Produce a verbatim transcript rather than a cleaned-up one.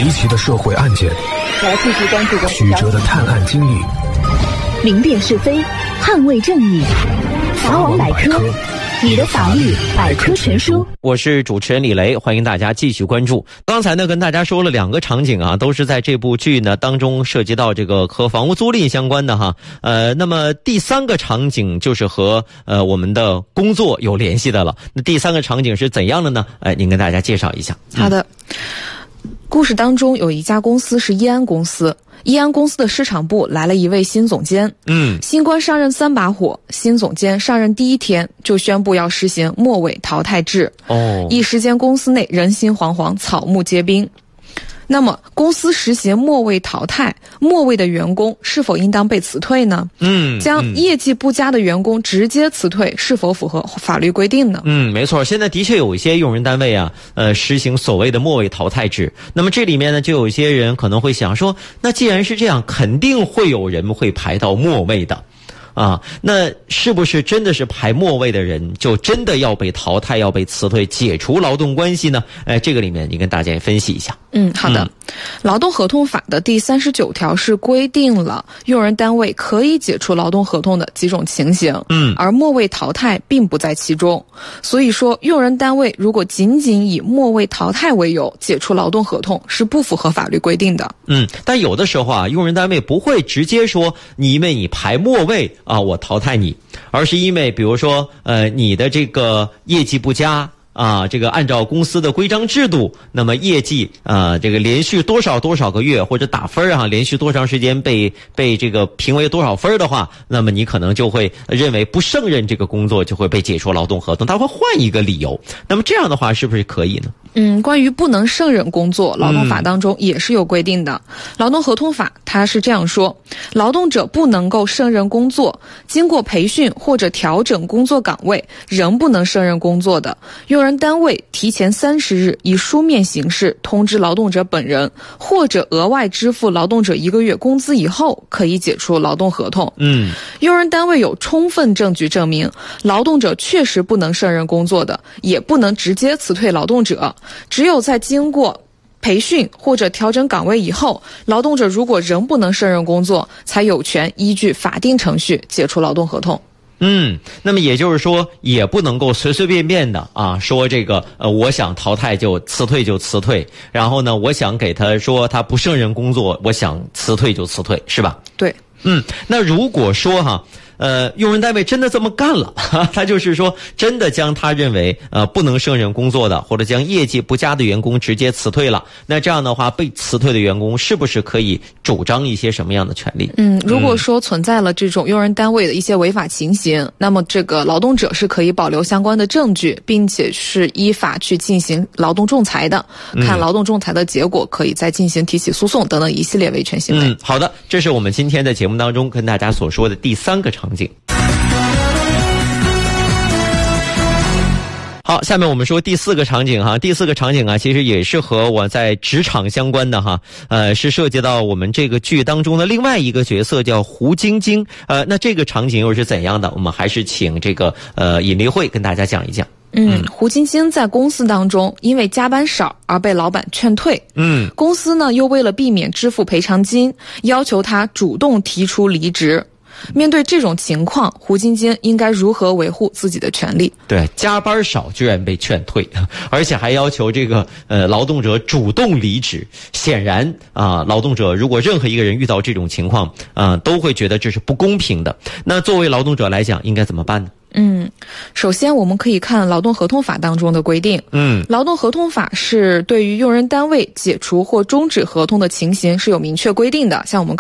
离奇的社会案件， 我要继续关注曲折的探案经历， 明辨是非，捍卫正义。法网百科，你的法律百科全书。 我是主持人李雷，欢迎大家继续关注。刚才呢跟大家说了两个场景啊，都是在这部剧呢当中涉及到这个和房屋租赁相关的哈。呃，那么第三个场景就是和呃我们的工作有联系的了。那第三个场景是怎样的呢？哎，您跟大家介绍一下。 好的。故事当中有一家公司是易安公司，易安公司的市场部来了一位新总监。嗯，新官上任三把火，新总监上任第一天就宣布要实行末位淘汰制。哦，一时间公司内人心惶惶，草木皆兵。那么公司实行末位淘汰，末位的员工是否应当被辞退呢？嗯，将业绩不佳的员工直接辞退，是否符合法律规定呢？ 嗯，没错，现在的确有一些用人单位啊，呃，实行所谓的末位淘汰制。那么这里面呢，就有一些人可能会想说，那既然是这样，肯定会有人会排到末位的。啊，那是不是真的是排末位的人就真的要被淘汰，要被辞退，解除劳动关系呢？哎，这个里面你跟大家也分析一下。 嗯，好的。嗯、劳动合同法的第三十九条是规定了用人单位可以解除劳动合同的几种情形，嗯，而末位淘汰并不在其中。所以说，用人单位如果仅仅以末位淘汰为由解除劳动合同，是不符合法律规定的。 嗯，但有的时候啊，用人单位不会直接说你因为你排末位啊，我淘汰你，而是因为比如说呃你的这个业绩不佳啊，这个按照公司的规章制度，那么业绩啊这个连续多少多少个月或者打分啊，连续多长时间被被这个评为多少分的话，那么你可能就会认为不胜任这个工作，就会被解除劳动合同，他会换一个理由。那么这样的话是不是可以呢？ 嗯，关于不能胜任工作，劳动法当中也是有规定的。嗯、劳动合同法它是这样说：劳动者不能够胜任工作，经过培训或者调整工作岗位仍不能胜任工作的，用人单位提前三十日以书面形式通知劳动者本人，或者额外支付劳动者一个月工资以后，可以解除劳动合同。嗯，用人单位有充分证据证明劳动者确实不能胜任工作的，也不能直接辞退劳动者。只有在经过培训或者调整岗位以后，劳动者如果仍不能胜任工作，才有权依据法定程序解除劳动合同。 嗯，那么也就是说，也不能够随随便便的啊，说这个呃，我想淘汰就辞退就辞退，然后呢，我想给他说他不胜任工作，我想辞退就辞退，是吧？ 对。 嗯，那如果说哈。呃，用人单位真的这么干了，他就是说真的将他认为呃不能胜任工作的，或者将业绩不佳的员工直接辞退了。那这样的话，被辞退的员工是不是可以主张一些什么样的权利？ 嗯，如果说存在了这种用人单位的一些违法情形，嗯、那么这个劳动者是可以保留相关的证据，并且是依法去进行劳动仲裁的。嗯、看劳动仲裁的结果，可以再进行提起诉讼等等一系列维权行为。 嗯，好的，这是我们今天的节目当中跟大家所说的第三个场景。好，下面我们说第四个场景哈，第四个场景啊，其实也是和我在职场相关的哈，呃，是涉及到我们这个剧当中的另外一个角色叫胡晶晶，呃，那这个场景又是怎样的？我们还是请这个呃尹丽慧跟大家讲一讲。 嗯，胡晶晶在公司当中因为加班少而被老板劝退。嗯，公司呢又为了避免支付赔偿金，要求他主动提出离职。面对这种情况，胡晶晶应该如何维护自己的权利？ 对，加班少居然被劝退，而且还要求这个呃劳动者主动离职。显然啊，劳动者如果任何一个人遇到这种情况啊、呃，都会觉得这是不公平的。那作为劳动者来讲，应该怎么办呢？ 嗯，首先我们可以看劳动合同法当中的规定。嗯，劳动合同法是对于用人单位解除或终止合同的情形是有明确规定的。像我们